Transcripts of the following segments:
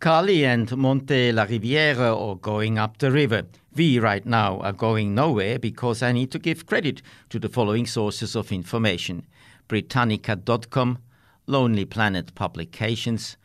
Cali and Monte la Riviera or going up the river. We right now are going nowhere because I need to give credit to the following sources of information: Britannica.com, Lonely Planet Publications,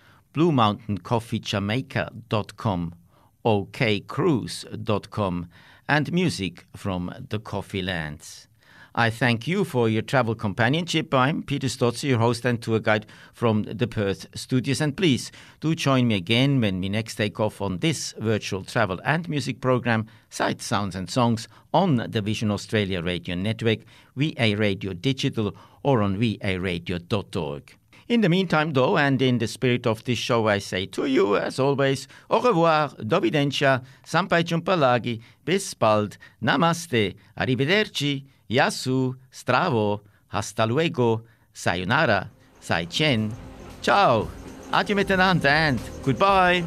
BlueMountainCoffeeJamaica.com, OKCruise.com, and music from the Coffee Lands. I thank you for your travel companionship. I'm Peter Stotzer, your host and tour guide from the Perth studios. And please do join me again when we next take off on this virtual travel and music program, Sights, Sounds and Songs, on the Vision Australia Radio Network, VA Radio Digital, or on varadio.org. In the meantime, though, and in the spirit of this show, I say to you, as always, au revoir, dovidentia, sampai jumpa lagi, bis bald, namaste, arrivederci, yasu, stravo, hasta luego, sayonara, sai chen, ciao, adieu miteinander, and goodbye.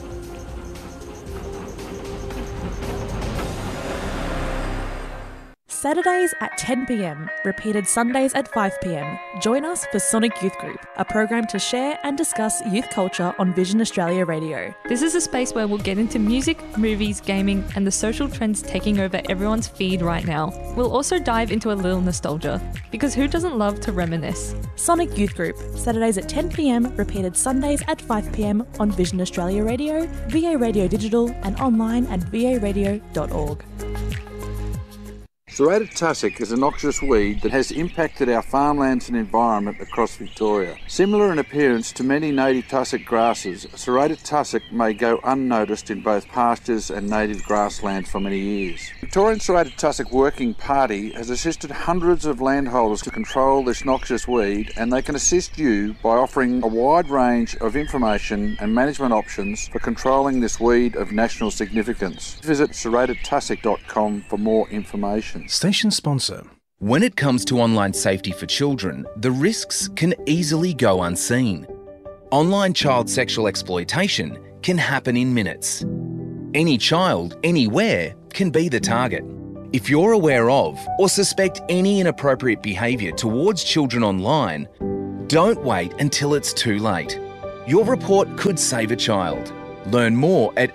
Saturdays at 10 p.m, repeated Sundays at 5 p.m. Join us for Sonic Youth Group, a program to share and discuss youth culture on Vision Australia Radio. This is a space where we'll get into music, movies, gaming, and the social trends taking over everyone's feed right now. We'll also dive into a little nostalgia, because who doesn't love to reminisce? Sonic Youth Group, Saturdays at 10 p.m, repeated Sundays at 5 p.m. on Vision Australia Radio, VA Radio Digital, and online at varadio.org. Serrated tussock is a noxious weed that has impacted our farmlands and environment across Victoria. Similar in appearance to many native tussock grasses, serrated tussock may go unnoticed in both pastures and native grasslands for many years. Victorian Serrated Tussock Working Party has assisted hundreds of landholders to control this noxious weed, and they can assist you by offering a wide range of information and management options for controlling this weed of national significance. Visit serratedtussock.com for more information. Station sponsor. When it comes to online safety for children, the risks can easily go unseen. Online child sexual exploitation can happen in minutes. Any child, anywhere, can be the target. If you're aware of or suspect any inappropriate behaviour towards children online, don't wait until it's too late. Your report could save a child. Learn more at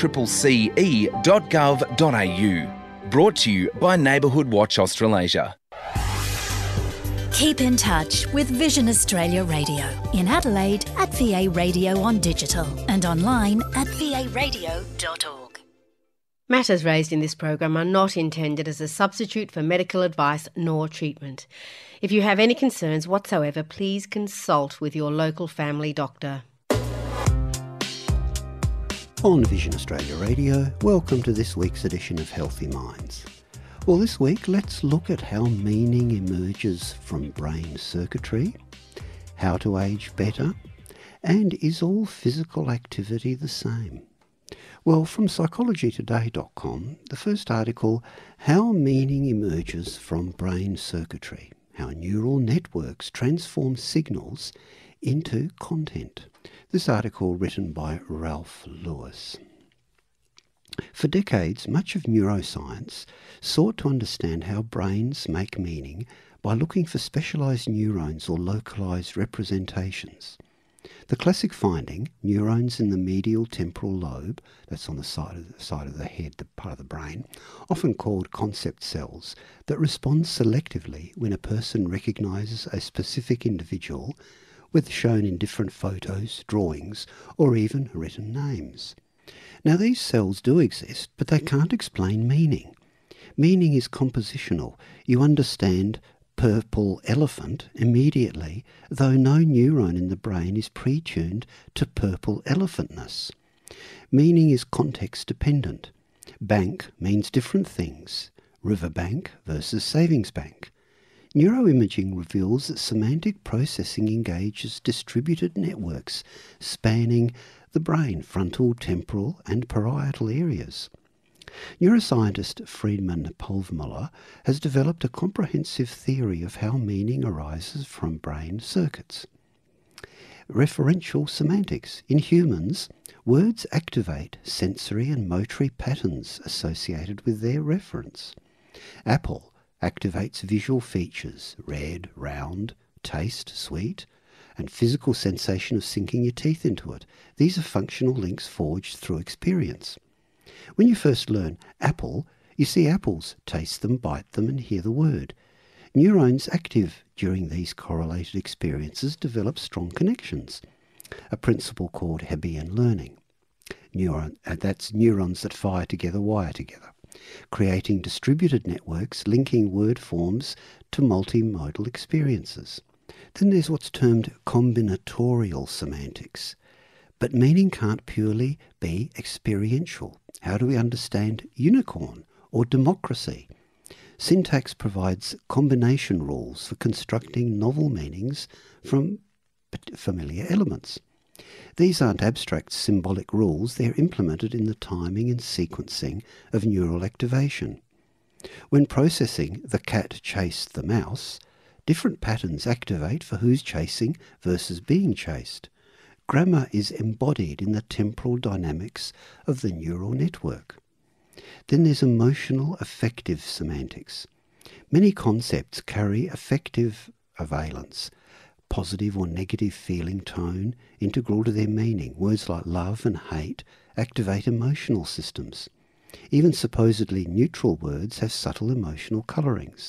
accce.gov.au. Brought to you by Neighbourhood Watch Australasia. Keep in touch with Vision Australia Radio in Adelaide at VA Radio on digital and online at varadio.org. Matters raised in this program are not intended as a substitute for medical advice nor treatment. If you have any concerns whatsoever, please consult with your local family doctor. On Vision Australia Radio, welcome to this week's edition of Healthy Minds. Well, this week, let's look at how meaning emerges from brain circuitry, how to age better, and is all physical activity the same? Well, from psychologytoday.com, the first article, How Meaning Emerges from Brain Circuitry, How Neural Networks Transform Signals into Content. This article written by Ralph Lewis. For decades, much of neuroscience sought to understand how brains make meaning by looking for specialised neurons or localised representations. The classic finding, neurons in the medial temporal lobe, that's on the side of the head, the part of the brain, often called concept cells, that respond selectively when a person recognises a specific individual, whether shown in different photos, drawings, or even written names. Now these cells do exist, but they can't explain meaning. Meaning is compositional. You understand purple elephant immediately, though no neuron in the brain is pre-tuned to purple elephantness. Meaning is context dependent. Bank means different things. Riverbank versus savings bank. Neuroimaging reveals that semantic processing engages distributed networks spanning the brain, frontal, temporal and parietal areas. Neuroscientist Friedman Pulvermuller has developed a comprehensive theory of how meaning arises from brain circuits. Referential semantics. In humans, words activate sensory and motory patterns associated with their reference. Apple activates visual features, red, round, taste, sweet, and physical sensation of sinking your teeth into it. These are functional links forged through experience. When you first learn apple, you see apples, taste them, bite them, and hear the word. Neurons active during these correlated experiences develop strong connections, a principle called Hebbian learning. That's neurons that fire together, wire together, creating distributed networks linking word forms to multimodal experiences. Then there's what's termed combinatorial semantics. But meaning can't purely be experiential. How do we understand unicorn or democracy? Syntax provides combination rules for constructing novel meanings from familiar elements. These aren't abstract symbolic rules, they're implemented in the timing and sequencing of neural activation. When processing "the cat chased the mouse," different patterns activate for who's chasing versus being chased. Grammar is embodied in the temporal dynamics of the neural network. Then there's emotional affective semantics. Many concepts carry affective valence, positive or negative feeling tone integral to their meaning. Words like love and hate activate emotional systems. Even supposedly neutral words have subtle emotional colourings.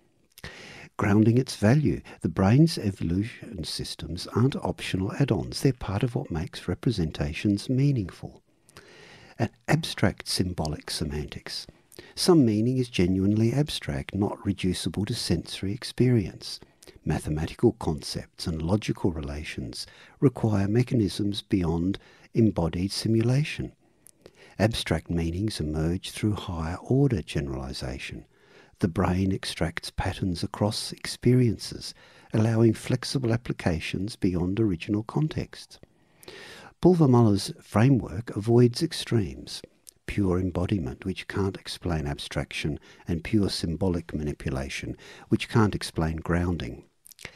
Grounding its value, the brain's evolution systems aren't optional add-ons, they're part of what makes representations meaningful. And abstract symbolic semantics. Some meaning is genuinely abstract, not reducible to sensory experience. Mathematical concepts and logical relations require mechanisms beyond embodied simulation. Abstract meanings emerge through higher order generalization. The brain extracts patterns across experiences, allowing flexible applications beyond original context. Pulvermuller's framework avoids extremes, pure embodiment, which can't explain abstraction, and pure symbolic manipulation, which can't explain grounding.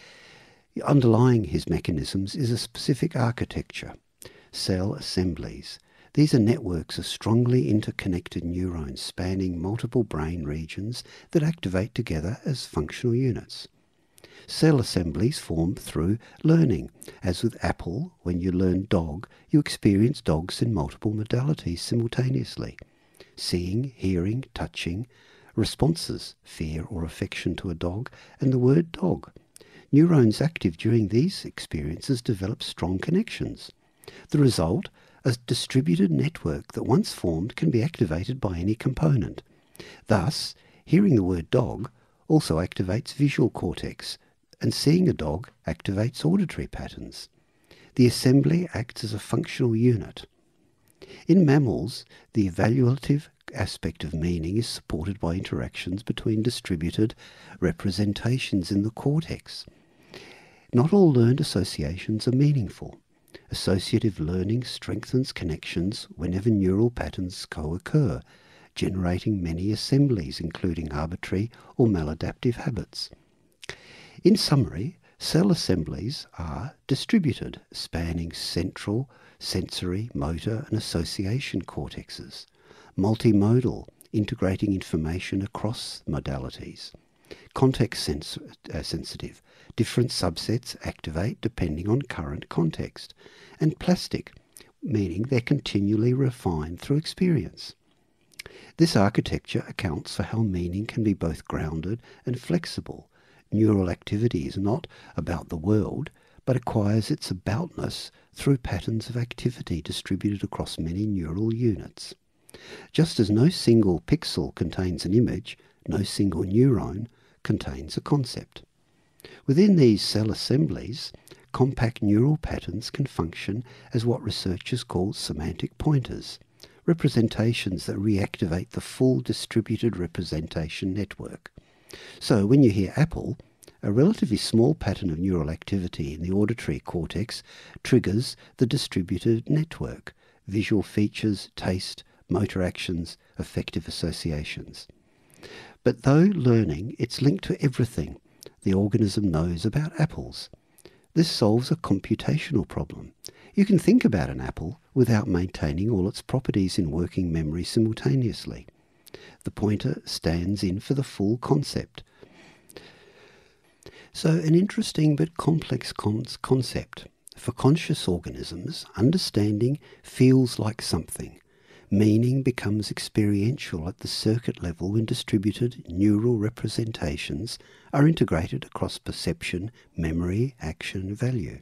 Underlying his mechanisms is a specific architecture, cell assemblies. These are networks of strongly interconnected neurons spanning multiple brain regions that activate together as functional units. Cell assemblies form through learning. As with apple, when you learn dog, you experience dogs in multiple modalities simultaneously. Seeing, hearing, touching, responses, fear or affection to a dog, and the word dog. Neurons active during these experiences develop strong connections. The result, a distributed network that once formed can be activated by any component. Thus, hearing the word dog also activates visual cortex, and seeing a dog activates auditory patterns. The assembly acts as a functional unit. In mammals, the evaluative aspect of meaning is supported by interactions between distributed representations in the cortex. Not all learned associations are meaningful. Associative learning strengthens connections whenever neural patterns co-occur, generating many assemblies, including arbitrary or maladaptive habits. In summary, cell assemblies are distributed, spanning central, sensory, motor and association cortexes, multimodal, integrating information across modalities, context sensitive, different subsets activate depending on current context, and plastic, meaning they're continually refined through experience. This architecture accounts for how meaning can be both grounded and flexible. Neural activity is not about the world, but acquires its aboutness through patterns of activity distributed across many neural units. Just as no single pixel contains an image, no single neuron contains a concept. Within these cell assemblies, compact neural patterns can function as what researchers call semantic pointers, representations that reactivate the full distributed representation network. So when you hear apple, a relatively small pattern of neural activity in the auditory cortex triggers the distributed network, visual features, taste, motor actions, affective associations. But though learning, it's linked to everything the organism knows about apples. This solves a computational problem. You can think about an apple without maintaining all its properties in working memory simultaneously. The pointer stands in for the full concept. So an interesting but complex concept. For conscious organisms, understanding feels like something. Meaning becomes experiential at the circuit level when distributed neural representations are integrated across perception, memory, action, and value.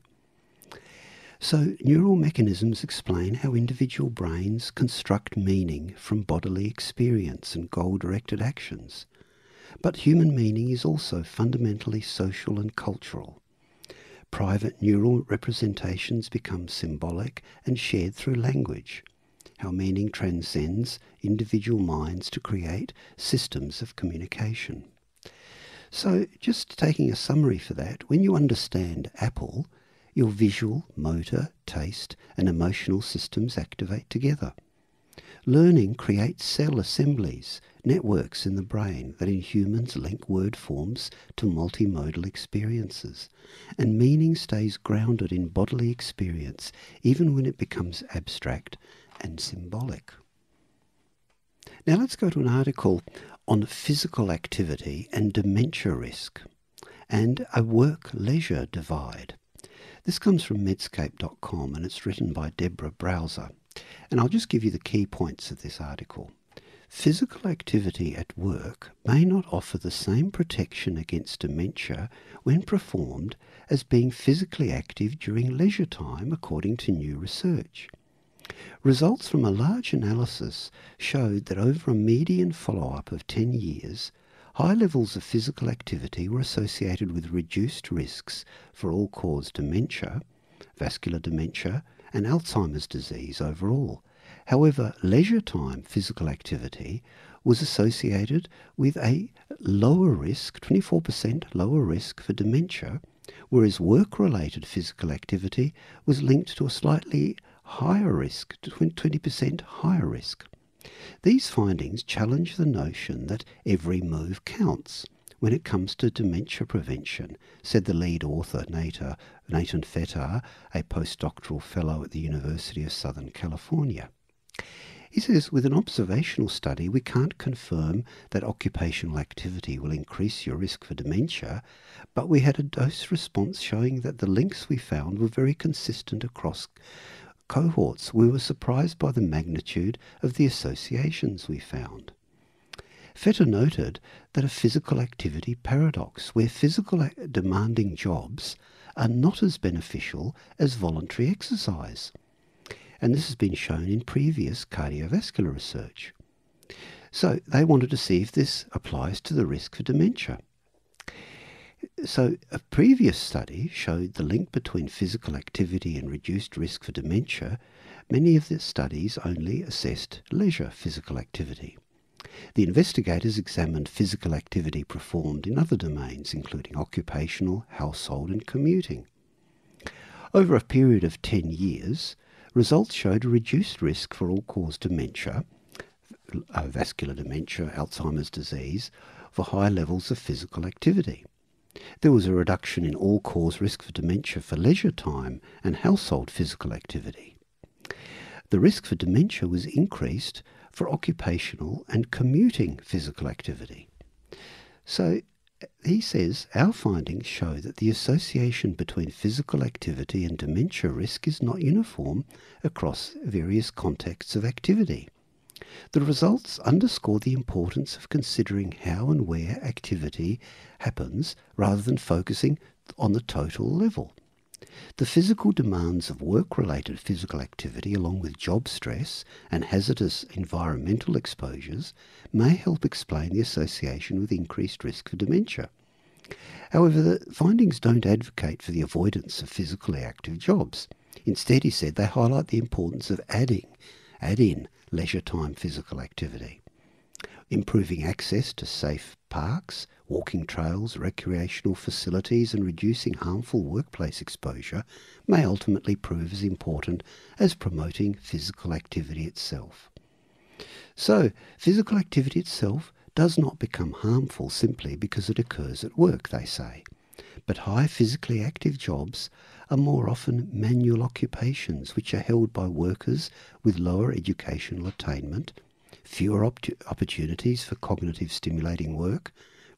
So neural mechanisms explain how individual brains construct meaning from bodily experience and goal-directed actions. But human meaning is also fundamentally social and cultural. Private neural representations become symbolic and shared through language. How meaning transcends individual minds to create systems of communication. So, just taking a summary for that, when you understand Apple, your visual, motor, taste and emotional systems activate together. Learning creates cell assemblies, networks in the brain that in humans link word forms to multimodal experiences, and meaning stays grounded in bodily experience even when it becomes abstract and symbolic. Now let's go to an article on physical activity and dementia risk and a work-leisure divide. This comes from medscape.com and it's written by Deborah Browser. And I'll just give you the key points of this article. Physical activity at work may not offer the same protection against dementia when performed as being physically active during leisure time, according to new research. Results from a large analysis showed that over a median follow-up of 10 years, high levels of physical activity were associated with reduced risks for all-cause dementia, vascular dementia, and Alzheimer's disease overall. However, leisure time physical activity was associated with a lower risk, 24% lower risk for dementia, whereas work-related physical activity was linked to a slightly higher risk, 20% higher risk. These findings challenge the notion that every move counts when it comes to dementia prevention, said the lead author, Nathan Fetar, a postdoctoral fellow at the University of Southern California. He says, with an observational study, we can't confirm that occupational activity will increase your risk for dementia, but we had a dose response showing that the links we found were very consistent across cohorts. We were surprised by the magnitude of the associations we found. Fetter noted that a physical activity paradox, where physical demanding jobs are not as beneficial as voluntary exercise. And this has been shown in previous cardiovascular research. So they wanted to see if this applies to the risk for dementia. So a previous study showed the link between physical activity and reduced risk for dementia. Many of the studies only assessed leisure physical activity. The investigators examined physical activity performed in other domains, including occupational, household and commuting. Over a period of 10 years, results showed a reduced risk for all-cause dementia, vascular dementia, Alzheimer's disease, for high levels of physical activity. There was a reduction in all-cause risk for dementia for leisure time and household physical activity. The risk for dementia was increased for occupational and commuting physical activity. So he says, our findings show that the association between physical activity and dementia risk is not uniform across various contexts of activity. The results underscore the importance of considering how and where activity happens rather than focusing on the total level. The physical demands of work-related physical activity, along with job stress and hazardous environmental exposures, may help explain the association with increased risk for dementia. However, the findings don't advocate for the avoidance of physically active jobs. Instead, he said, they highlight the importance of add in leisure time physical activity. Improving access to safe parks, walking trails, recreational facilities and reducing harmful workplace exposure may ultimately prove as important as promoting physical activity itself. So, physical activity itself does not become harmful simply because it occurs at work, they say. But high physically active jobs are more often manual occupations which are held by workers with lower educational attainment, fewer opportunities for cognitive stimulating work,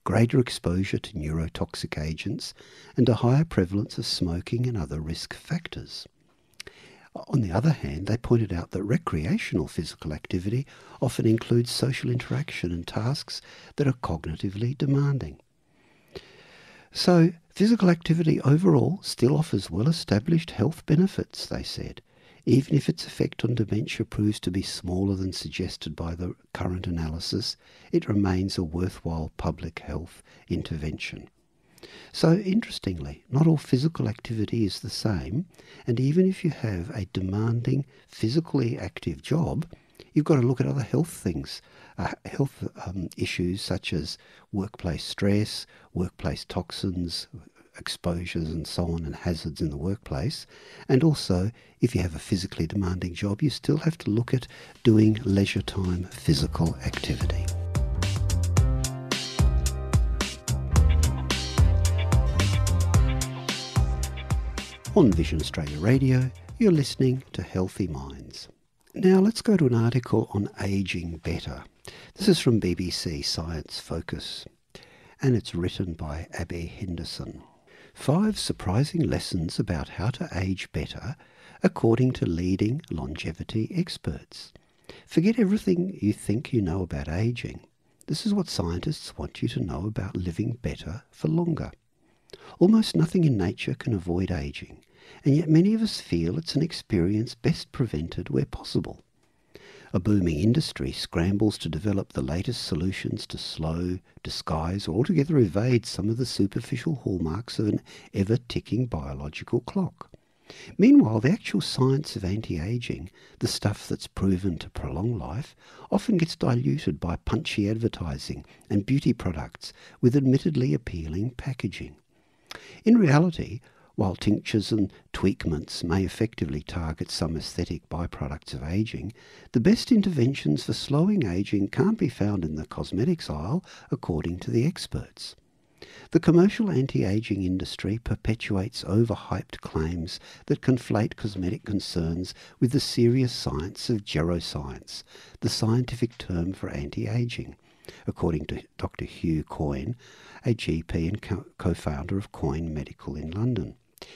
greater exposure to neurotoxic agents, and a higher prevalence of smoking and other risk factors. On the other hand, they pointed out that recreational physical activity often includes social interaction and tasks that are cognitively demanding. So, physical activity overall still offers well-established health benefits, they said, even if its effect on dementia proves to be smaller than suggested by the current analysis. It remains a worthwhile public health intervention. So, interestingly, not all physical activity is the same, and even if you have a demanding, physically active job, you've got to look at other health things, issues such as workplace stress, workplace toxins, exposures and so on, and hazards in the workplace. And also, if you have a physically demanding job, you still have to look at doing leisure time physical activity. On Vision Australia Radio, you're listening to Healthy Minds. Now let's go to an article on ageing better. This is from BBC Science Focus, and it's written by Abby Henderson. 5 surprising lessons about how to age better, according to leading longevity experts. Forget everything you think you know about aging. This is what scientists want you to know about living better for longer. Almost nothing in nature can avoid aging, and yet many of us feel it's an experience best prevented where possible. A booming industry scrambles to develop the latest solutions to slow, disguise, or altogether evade some of the superficial hallmarks of an ever-ticking biological clock. Meanwhile, the actual science of anti-aging, the stuff that's proven to prolong life, often gets diluted by punchy advertising and beauty products with admittedly appealing packaging. In reality, while tinctures and tweakments may effectively target some aesthetic byproducts of ageing, the best interventions for slowing ageing can't be found in the cosmetics aisle, according to the experts. The commercial anti-aging industry perpetuates overhyped claims that conflate cosmetic concerns with the serious science of geroscience, the scientific term for anti-aging, according to Dr. Hugh Coyne, a GP and co-founder of Coyne Medical in London.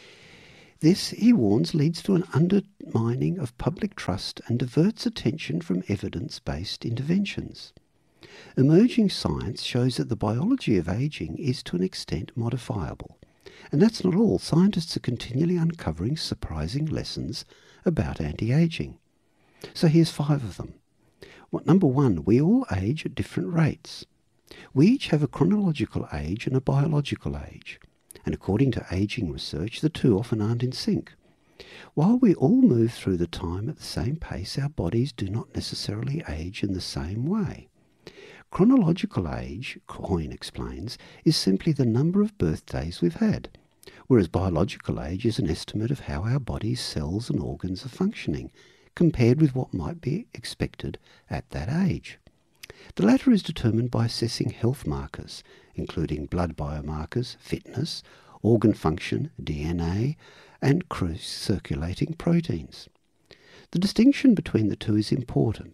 This, he warns, leads to an undermining of public trust and diverts attention from evidence-based interventions. Emerging science shows that the biology of ageing is to an extent modifiable. And that's not all. Scientists are continually uncovering surprising lessons about anti-aging. So here's 5 of them. Number 1, we all age at different rates. We each have a chronological age and a biological age. And according to ageing research, the two often aren't in sync. While we all move through the time at the same pace, our bodies do not necessarily age in the same way. Chronological age, Coyne explains, is simply the number of birthdays we've had, whereas biological age is an estimate of how our body's cells and organs are functioning, compared with what might be expected at that age. The latter is determined by assessing health markers, including blood biomarkers, fitness, organ function, DNA, and circulating proteins. The distinction between the two is important.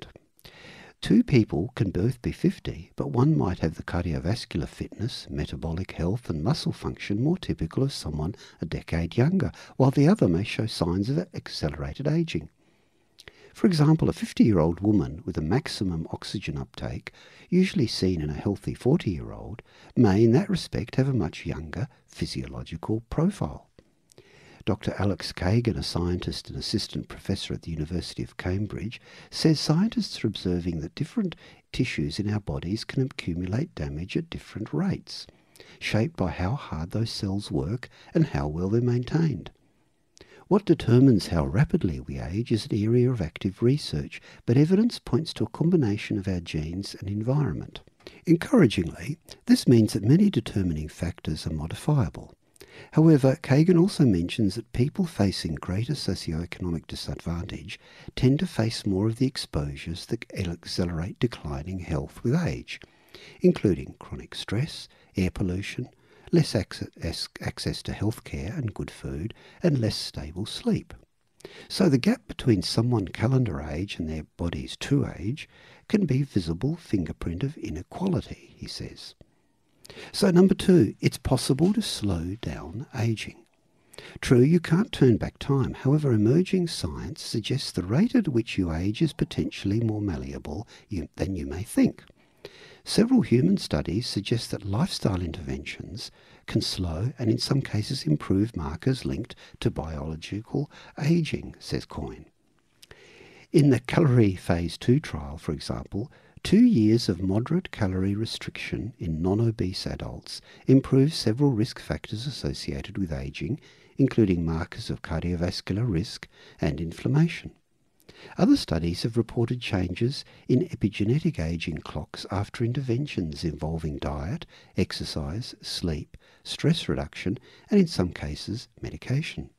2 people can both be 50, but one might have the cardiovascular fitness, metabolic health, and muscle function more typical of someone a decade younger, while the other may show signs of accelerated aging. For example, a 50-year-old woman with a maximum oxygen uptake, usually seen in a healthy 40-year-old, may in that respect have a much younger physiological profile. Dr. Alex Kagan, a scientist and assistant professor at the University of Cambridge, says scientists are observing that different tissues in our bodies can accumulate damage at different rates, shaped by how hard those cells work and how well they're maintained. What determines how rapidly we age is an area of active research, but evidence points to a combination of our genes and environment. Encouragingly, this means that many determining factors are modifiable. However, Kagan also mentions that people facing greater socioeconomic disadvantage tend to face more of the exposures that accelerate declining health with age, including chronic stress, air pollution, less access to health care and good food, and less stable sleep. So the gap between someone's calendar age and their body's true age can be a visible fingerprint of inequality, he says. So number 2, it's possible to slow down ageing. True, you can't turn back time. However, emerging science suggests the rate at which you age is potentially more malleable than you may think. Several human studies suggest that lifestyle interventions can slow and in some cases improve markers linked to biological ageing, says Coyne. In the calorie phase 2 trial, for example, 2 years of moderate calorie restriction in non-obese adults improves several risk factors associated with ageing, including markers of cardiovascular risk and inflammation. Other studies have reported changes in epigenetic ageing clocks after interventions involving diet, exercise, sleep, stress reduction, and in some cases, medication.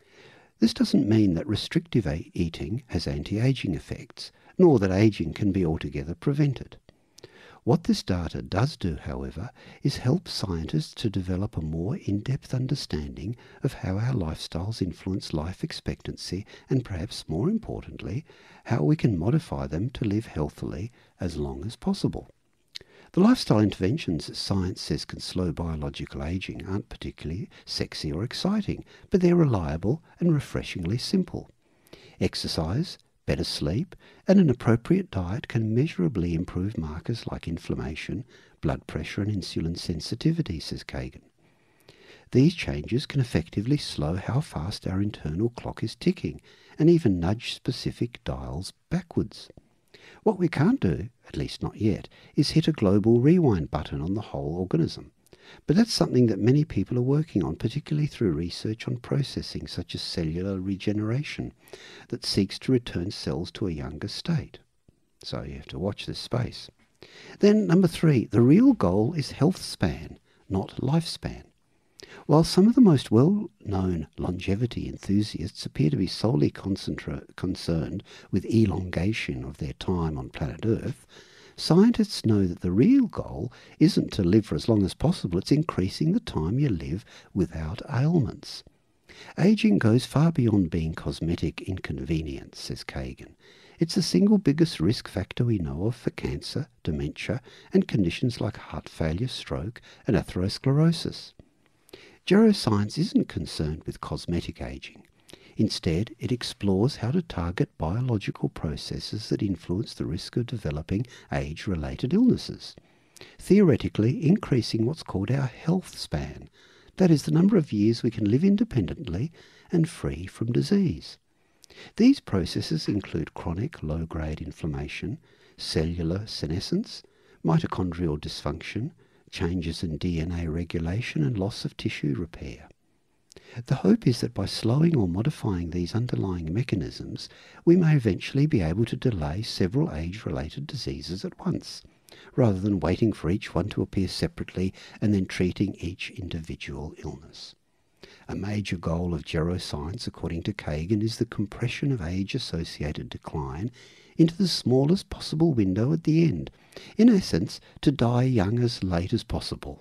This doesn't mean that restrictive eating has anti-aging effects, nor that ageing can be altogether prevented. What this data does do, however, is help scientists to develop a more in-depth understanding of how our lifestyles influence life expectancy and, perhaps more importantly, how we can modify them to live healthily as long as possible. The lifestyle interventions that science says can slow biological ageing aren't particularly sexy or exciting, but they're reliable and refreshingly simple. Exercise, better sleep, and an appropriate diet can measurably improve markers like inflammation, blood pressure, and insulin sensitivity, says Kagan. These changes can effectively slow how fast our internal clock is ticking and even nudge specific dials backwards. What we can't do, at least not yet, is hit a global rewind button on the whole organism. But that's something that many people are working on, particularly through research on processing such as cellular regeneration that seeks to return cells to a younger state. So you have to watch this space. Then number 3, the real goal is health span, not lifespan. While some of the most well-known longevity enthusiasts appear to be solely concerned with elongation of their time on planet Earth, scientists know that the real goal isn't to live for as long as possible, it's increasing the time you live without ailments. Ageing goes far beyond being cosmetic inconvenience, says Kagan. It's the single biggest risk factor we know of for cancer, dementia, and conditions like heart failure, stroke, and atherosclerosis. Geroscience isn't concerned with cosmetic ageing. Instead, it explores how to target biological processes that influence the risk of developing age-related illnesses, theoretically increasing what's called our health span, that is, the number of years we can live independently and free from disease. These processes include chronic low-grade inflammation, cellular senescence, mitochondrial dysfunction, changes in DNA regulation, and loss of tissue repair. The hope is that by slowing or modifying these underlying mechanisms, we may eventually be able to delay several age-related diseases at once, rather than waiting for each one to appear separately and then treating each individual illness. A major goal of geroscience, according to Kagan, is the compression of age-associated decline into the smallest possible window at the end. In essence, to die young as late as possible.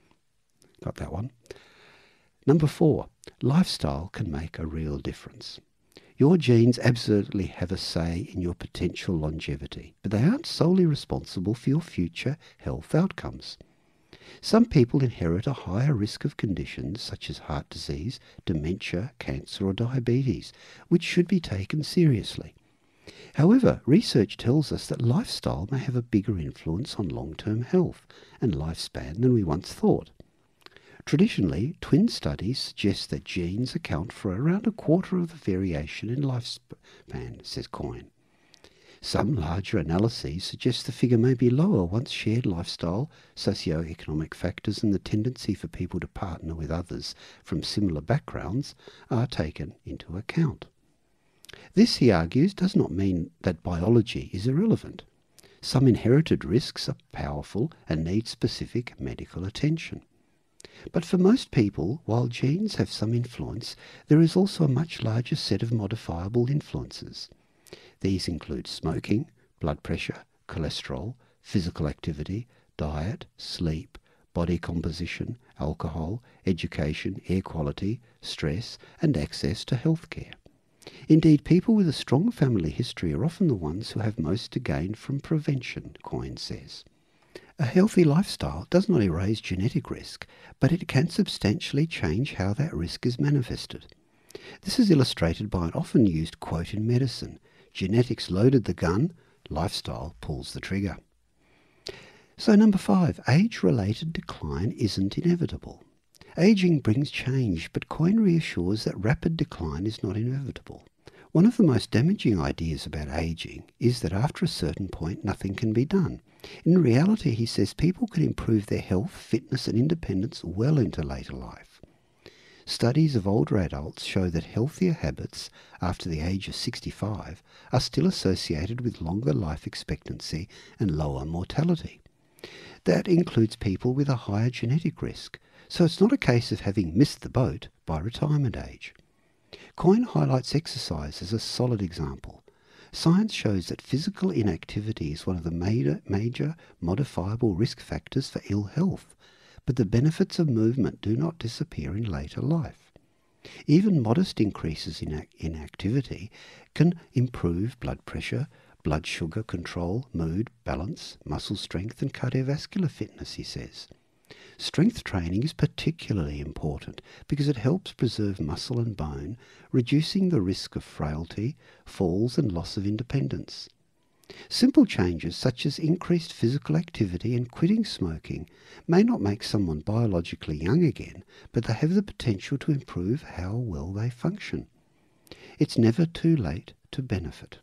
Got that one? Number 4, lifestyle can make a real difference. Your genes absolutely have a say in your potential longevity, but they aren't solely responsible for your future health outcomes. Some people inherit a higher risk of conditions such as heart disease, dementia, cancer, or diabetes, which should be taken seriously. However, research tells us that lifestyle may have a bigger influence on long-term health and lifespan than we once thought. Traditionally, twin studies suggest that genes account for around a quarter of the variation in lifespan, says Coyne. Some larger analyses suggest the figure may be lower once shared lifestyle, socio-economic factors, and the tendency for people to partner with others from similar backgrounds are taken into account. This, he argues, does not mean that biology is irrelevant. Some inherited risks are powerful and need specific medical attention. But for most people, while genes have some influence, there is also a much larger set of modifiable influences. These include smoking, blood pressure, cholesterol, physical activity, diet, sleep, body composition, alcohol, education, air quality, stress, and access to healthcare. Indeed, people with a strong family history are often the ones who have most to gain from prevention, Coyne says. A healthy lifestyle does not erase genetic risk, but it can substantially change how that risk is manifested. This is illustrated by an often used quote in medicine: genetics loaded the gun, lifestyle pulls the trigger. So number 5, age-related decline isn't inevitable. Ageing brings change, but Coyne reassures that rapid decline is not inevitable. One of the most damaging ideas about ageing is that after a certain point nothing can be done. In reality, he says people can improve their health, fitness and independence well into later life. Studies of older adults show that healthier habits after the age of 65 are still associated with longer life expectancy and lower mortality. That includes people with a higher genetic risk, so it's not a case of having missed the boat by retirement age. Coyne highlights exercise as a solid example. Science shows that physical inactivity is one of the major modifiable risk factors for ill health, but the benefits of movement do not disappear in later life. Even modest increases in activity can improve blood pressure, blood sugar control, mood, balance, muscle strength and cardiovascular fitness, he says. Strength training is particularly important because it helps preserve muscle and bone, reducing the risk of frailty, falls and loss of independence. Simple changes such as increased physical activity and quitting smoking may not make someone biologically young again, but they have the potential to improve how well they function. It's never too late to benefit.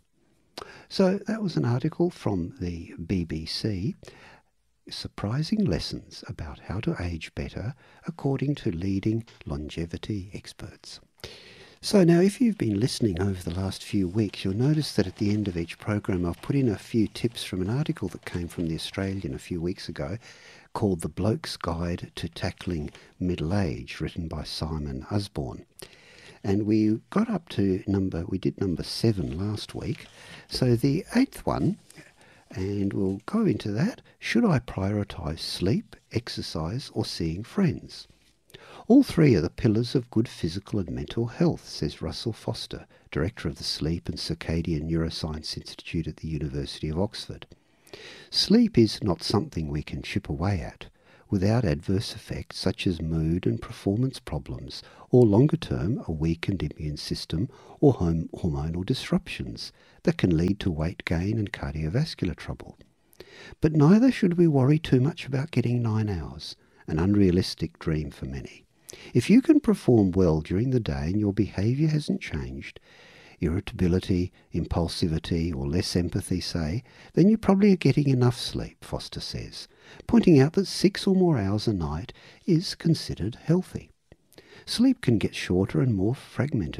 So that was an article from the BBC. Surprising lessons about how to age better according to leading longevity experts. So now, if you've been listening over the last few weeks, you'll notice that at the end of each program I've put in a few tips from an article that came from The Australian a few weeks ago called The Bloke's Guide to Tackling Middle Age, written by Simon Usborne. And we got up to we did number 7 last week. So the 8th one, and we'll go into that. Should I prioritise sleep, exercise or seeing friends? All 3 are the pillars of good physical and mental health, says Russell Foster, Director of the Sleep and Circadian Neuroscience Institute at the University of Oxford. Sleep is not something we can chip away at without adverse effects such as mood and performance problems, or longer term a weakened immune system or hormonal disruptions that can lead to weight gain and cardiovascular trouble. But neither should we worry too much about getting 9 hours, an unrealistic dream for many. If you can perform well during the day and your behaviour hasn't changed, irritability, impulsivity or less empathy say, then you probably are getting enough sleep, Foster says, pointing out that 6 or more hours a night is considered healthy. Sleep can get shorter and more fragmented